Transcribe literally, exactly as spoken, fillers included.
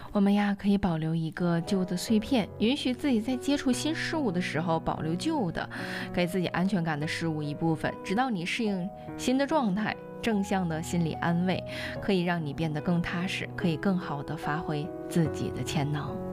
我们呀可以保留一个旧的碎片，允许自己在接触新事物的时候保留旧的，给自己安全感的事物一部分，直到你适应新的状态。正向的心理安慰可以让你变得更踏实，可以更好地发挥自己的潜能。